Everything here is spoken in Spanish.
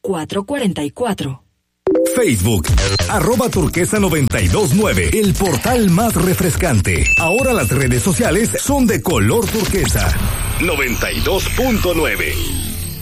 0444. Facebook, @turquesa929, el portal más refrescante. Ahora las redes sociales son de color turquesa. 92.9.